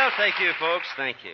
Well, thank you, folks. Thank you.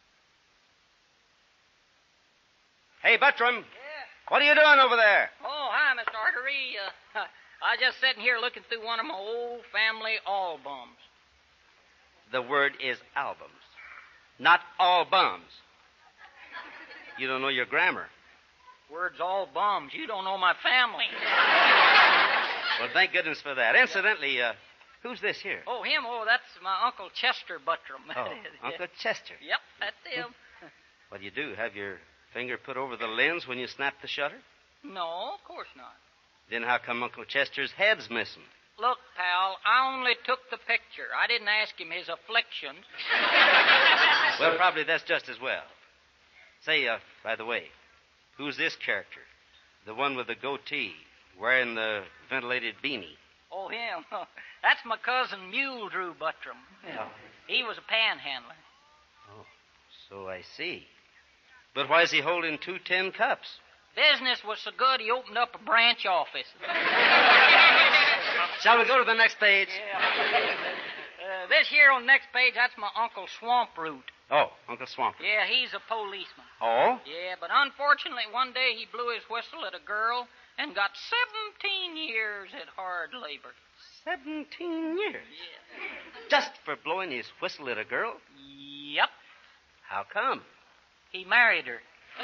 Hey, Buttram. Yeah. What are you doing over there? Oh, hi, Mr. Artery. I just sitting here looking through one of my old family albums. The word is albums, not all bums. You don't know your grammar. Words all bums. You don't know my family. Well, thank goodness for that. Incidentally, who's this here? Oh, him? Oh, that's my Uncle Chester Buttram. Oh, Uncle Chester. Yep, that's him. What do you do? Have your finger put over the lens when you snap the shutter? No, of course not. Then how come Uncle Chester's head's missing? Look, pal, I only took the picture. I didn't ask him his afflictions. Well, probably that's just as well. Say, by the way, who's this character? The one with the goatee, wearing the ventilated beanie. Oh, him. That's my cousin Mule Drew Buttram. Oh. He was a panhandler. Oh, so I see. But why is he holding 2 tin cups? Business was so good, he opened up a branch office. Shall we go to the next page? Yeah. This here on the next page, that's my Uncle Swamp Root. Oh, Uncle Swamp. Yeah, he's a policeman. Oh? Yeah, but unfortunately, one day he blew his whistle at a girl and got 17 years at hard labor. 17 years? Yeah. Just for blowing his whistle at a girl? Yep. How come? He married her.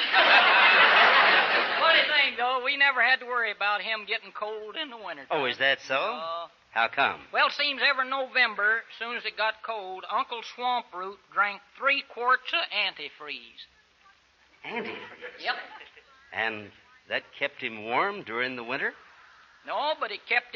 Funny thing, though, we never had to worry about him getting cold in the winter. Oh, is that so? How come? Well, seems every November, as soon as it got cold, Uncle Swamp Root drank 3 quarts of antifreeze. Antifreeze? Yep. And that kept him warm during the winter? No, but it kept